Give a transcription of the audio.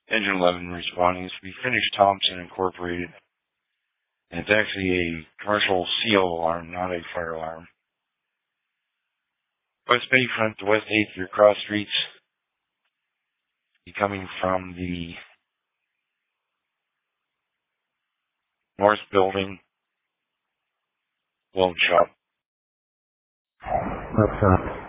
Engine 11 responding. This will be Finnish Thompson Incorporated. And it's actually a commercial seal alarm, not a fire alarm. West Bayfront to West 8th, your cross streets. You're coming from the North Building, Weld Shop. Weld Shop.